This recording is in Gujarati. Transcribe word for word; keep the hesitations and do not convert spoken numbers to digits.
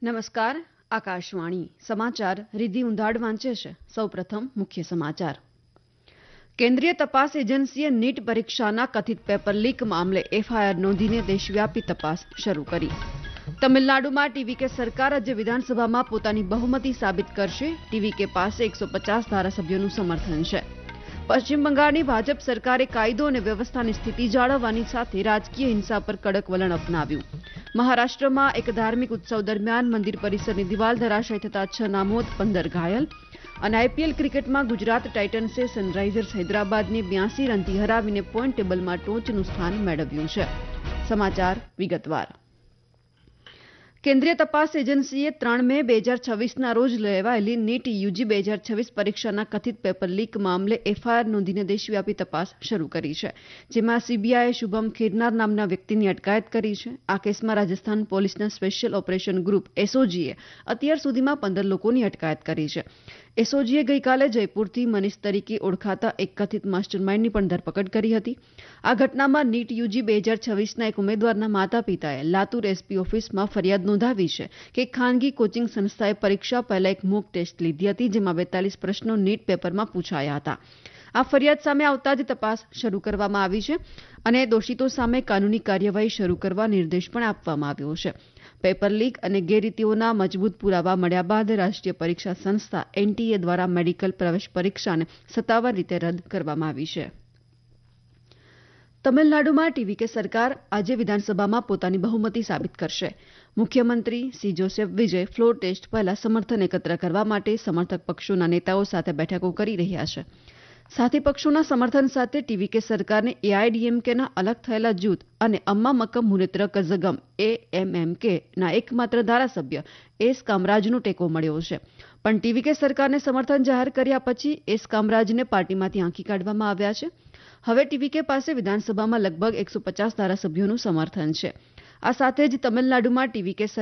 નમસ્કાર, આકાશવાણી સમાચાર રિદ્ધિ ઉંધાડ વાંચે છે. સૌપ્રથમ મુખ્ય સમાચાર. કેન્દ્રીય તપાસ એજન્સીએ નીટ પરીક્ષાના કથિત પેપર લીક મામલે એફઆઈઆર નોંધીને દેશવ્યાપી તપાસ શરૂ કરી. તમિલનાડુમાં ટીવીકે સરકાર આજે વિધાનસભામાં પોતાની બહુમતી સાબિત કરશે. ટીવીકે પાસે એકસો પચાસ ધારાસભ્યોનું સમર્થન છે. પશ્ચિમ બંગાળની ભાજપ સરકારે કાયદો અને વ્યવસ્થાની સ્થિતિ જાળવવાની સાથે રાજકીય હિંસા પર કડક વલણ અપનાવ્યું. મહારાષ્ટ્રમાં એક ધાર્મિક ઉત્સવ દરમિયાન મંદિર પરિસરની દિવાલ ધરાશાયી થતા છ નામોદ, પંદર ઘાયલ. અને આઈપીએલ ક્રિકેટમાં ગુજરાત ટાઇટન્સે સનરાઇઝર્સ હૈદરાબાદને બ્યાસી રનથી હરાવીને પોઈન્ટ ટેબલમાં ટોચનું સ્થાન મેળવ્યું છે. સમાચાર વિગતવાર. કેન્દ્રીય તપાસ એજન્સીએ ત્રણ મે બે હજાર છવ્વીસના રોજ લેવાયેલી નીટ યુજી બે હજાર છવ્વીસ પરીક્ષાના કથિત પેપર લીક મામલે એફઆઈઆર નોંધીને દેશવ્યાપી તપાસ શરૂ કરી છે, જેમાં સીબીઆઈએ શુભમ ખેરનાર નામના વ્યક્તિની અટકાયત કરી છે. આ કેસમાં રાજસ્થાન પોલીસના સ્પેશિયલ ઓપરેશન ગ્રુપ એસઓજીએ અત્યાર સુધીમાં પંદર લોકોની અટકાયત કરી છે. એસઓજીએ ગઈકાલે જયપુરથી મનીષ તરીકે ઓળખાતા એક કથિત માસ્ટરમાઇન્ડની પણ ધરપકડ કરી હતી. આ ઘટનામાં નીટ યુજી બે હજાર છવ્વીસના એક ઉમેદવારના માતા પિતાએ લાતુર એસપી ઓફિસમાં ફરિયાદ નોંધાવી છે કે ખાનગી કોચિંગ સંસ્થાએ પરીક્ષા પહેલા એક મોક ટેસ્ટ લીધી હતી, જેમાં બેતાલીસ પ્રશ્નો નીટ પેપરમાં પૂછાયા હતા. આ ફરિયાદ સામે આવતા જ તપાસ શરૂ કરવામાં આવી છે અને દોષિતો સામે કાનૂની કાર્યવાહી શરૂ કરવા નિર્દેશ પણ આપવામાં આવ્યો છે. પેપર લીક અને ગેરરીતિઓના મજબૂત પુરાવા મળ્યા બાદ રાષ્ટ્રીય પરીક્ષા સંસ્થા એનટીએ દ્વારા મેડિકલ પ્રવેશ પરીક્ષાને સત્તાવાર રીતે રદ કરવામાં આવી છે. તમિલનાડુમાં ટીવીકે સરકાર આજે વિધાનસભામાં પોતાની બહુમતી સાબિત કરશે. મુખ્યમંત્રી સી જોસેફ વિજય ફ્લોર ટેસ્ટ પહેલા સમર્થન એકત્ર કરવા માટે સમર્થક પક્ષોના નેતાઓ સાથે બેઠકો કરી રહ્યા છે. સાથી પક્ષોના સમર્થન સાથે ટીવીકે સરકારને એઆઈડીએમકેના અલગ થયેલા જૂથ અને અમ્મા મક્કમ મુનેત્ર કઝગમ એએમએમકેના એકમાત્ર ધારાસભ્ય એસ કામરાજનો ટેકો મળ્યો છે. પણ ટીવીકે સરકારને સમર્થન જાહેર કર્યા પછી એસ કામરાજને પાર્ટીમાંથી આંકી કાઢવામાં આવ્યા છે. હવે ટીવીકે પાસે વિધાનસભામાં લગભગ એકસો પચાસ ધારાસભ્યોનું સમર્થન છે. આ સાથે જ તમિલનાડુમાં ટીવીકે